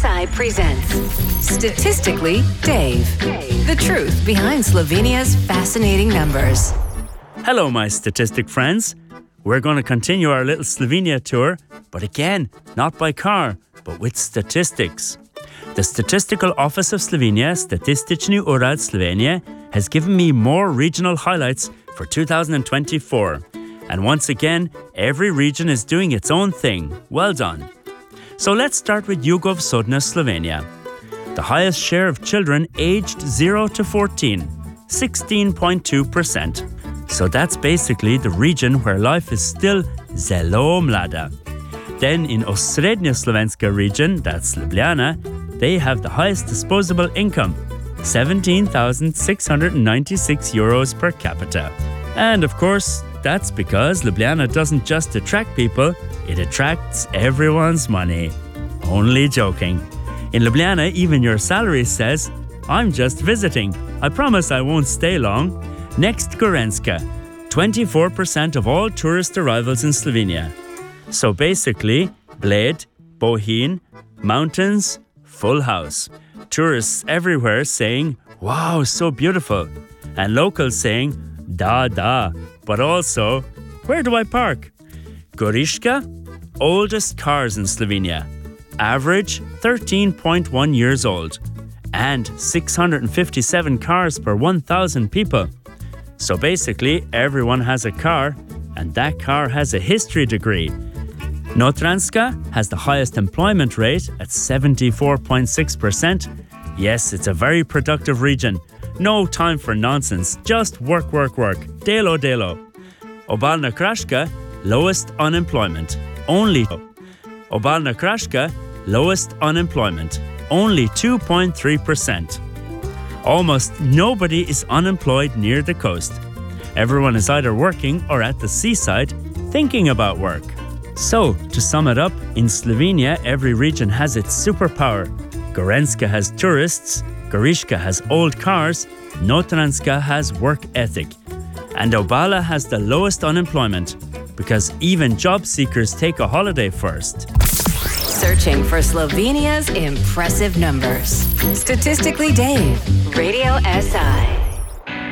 SI presents Statistically Dave. The truth behind Slovenia's fascinating numbers. Hello, my statistic friends. We're going to continue our little Slovenia tour, but again, not by car, but with statistics. The Statistical Office of Slovenia, Statistični urad Slovenije, has given me more regional highlights for 2024. And once again, every region is doing its own thing. Well done. So let's start with Jugovzhodna Slovenia. The highest share of children aged 0 to 14, 16.2%. So that's basically the region where life is still zelo mlada. Then in Osrednja Slovenska region, that's Ljubljana, they have the highest disposable income, 17,696 euros per capita. And of course, that's because Ljubljana doesn't just attract people, it attracts everyone's money. Only joking. In Ljubljana, even your salary says, I'm just visiting. I promise I won't stay long. Next, Gorenjska, 24% of all tourist arrivals in Slovenia. So basically, Bled, Bohinj, mountains, full house. Tourists everywhere saying, wow, so beautiful. And locals saying, da, but also, where do I park? Goriška, oldest cars in Slovenia. Average 13.1 years old. And 657 cars per 1,000 people. So basically, everyone has a car, and that car has a history degree. Notranjska has the highest employment rate at 74.6%. Yes, it's a very productive region. No time for nonsense, just work. Delo. Obalna Kraška, lowest unemployment. Only 2.3%. Almost nobody is unemployed near the coast. Everyone is either working or at the seaside thinking about work. So, to sum it up, in Slovenia, every region has its superpower. Gorenjska has tourists, Goriška has old cars, Notranjska has work ethic. And Obala has the lowest unemployment, because even job seekers take a holiday first. Searching for Slovenia's impressive numbers. Statistically Dave, Radio SI.